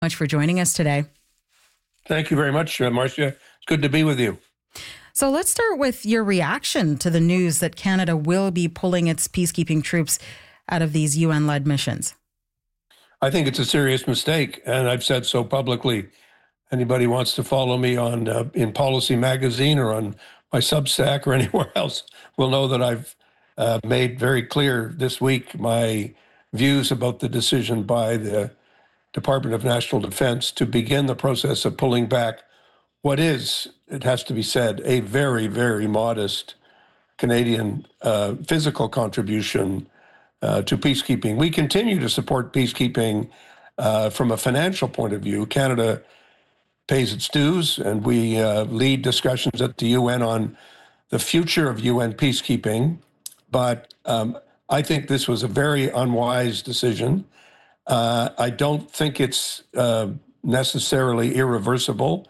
much for joining us today. Thank you very much, Marcia. It's good to be with you. So let's start with your reaction to the news that Canada will be pulling its peacekeeping troops out of these UN-led missions. I think it's a serious mistake, and I've said so publicly. Anybody wants to follow me on in Policy Magazine or on my Substack or anywhere else will know that I've made very clear this week my views about the decision by the Department of National Defense to begin the process of pulling back what is, it has to be said, a very, very modest Canadian physical contribution to peacekeeping. We continue to support peacekeeping from a financial point of view. Canada pays its dues, and we lead discussions at the UN on the future of UN peacekeeping. But I think this was a very unwise decision. I don't think it's necessarily irreversible.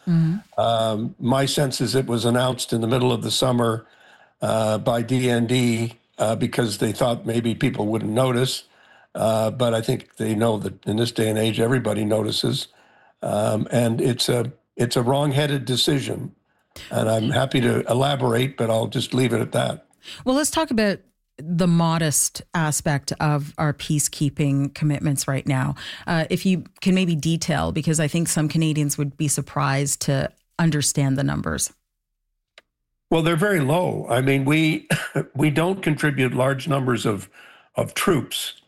My sense is it was announced in the middle of the summer by DND because they thought maybe people wouldn't notice. But I think they know that in this day and age, everybody notices. And it's a wrong-headed decision. And I'm happy to elaborate, but I'll just leave it at that. Well, let's talk about the modest aspect of our peacekeeping commitments right now. If you can maybe detail, because I think some Canadians would be surprised to understand the numbers. Well, they're very low. I mean, we don't contribute large numbers of troops.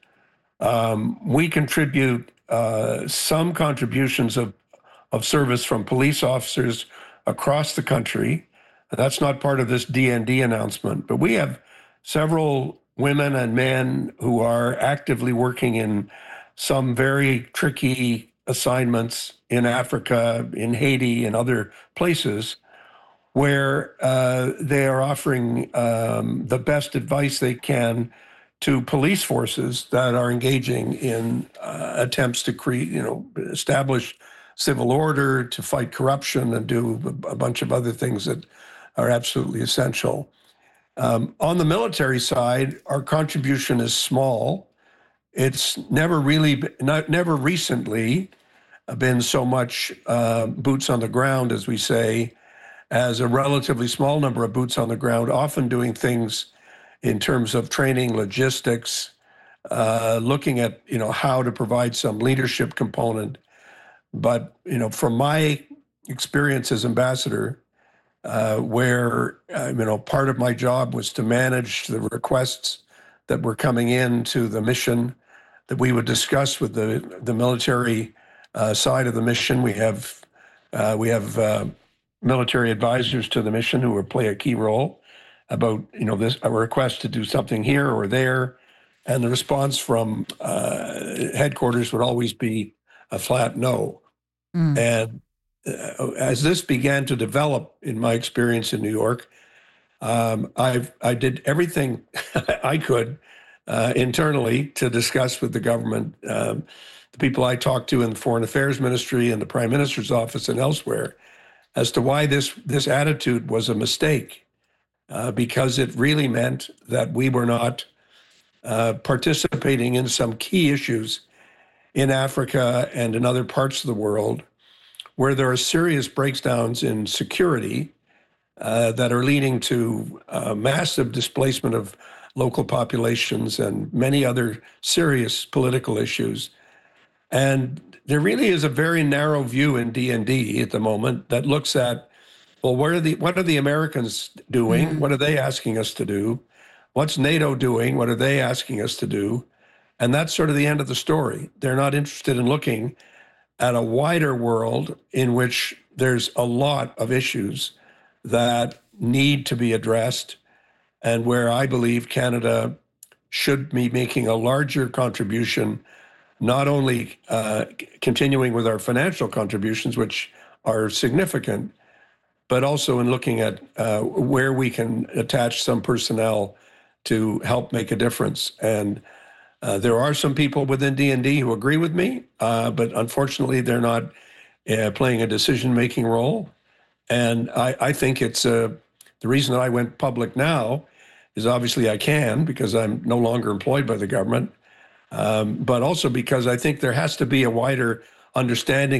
We contribute some contributions of service from police officers across the country. That's not part of this DND announcement, but we have several women and men who are actively working in some very tricky assignments in Africa, in Haiti, and other places where they are offering the best advice they can to police forces that are engaging in attempts to create, establish civil order, to fight corruption, and do a bunch of other things that are absolutely essential. On the military side, our contribution is small. It's never recently been so much boots on the ground, as we say, as a relatively small number of boots on the ground, often doing things in terms of training, logistics, looking at how to provide some leadership component. But from my experience as ambassador, where part of my job was to manage the requests that were coming in to the mission that we would discuss with the military side of the mission. We have military advisors to the mission who will play a key role about a request to do something here or there, and the response from headquarters would always be a flat no. And as this began to develop, in my experience in New York, I did everything I could internally to discuss with the government, the people I talked to in the Foreign Affairs Ministry and the Prime Minister's office and elsewhere, as to why this attitude was a mistake, because it really meant that we were not participating in some key issues in Africa and in other parts of the world where there are serious breakdowns in security that are leading to massive displacement of local populations and many other serious political issues. And there really is a very narrow view in DND at the moment that looks at, well, what are the Americans doing? What are they asking us to do? What's NATO doing? What are they asking us to do? And that's sort of the end of the story. They're not interested in looking at a wider world in which there's a lot of issues that need to be addressed, and where I believe Canada should be making a larger contribution, not only continuing with our financial contributions, which are significant, but also in looking at where we can attach some personnel to help make a difference. And there are some people within DND who agree with me, but unfortunately they're not playing a decision-making role. And I think it's the reason that I went public now is obviously I can, because I'm no longer employed by the government, but also because I think there has to be a wider understanding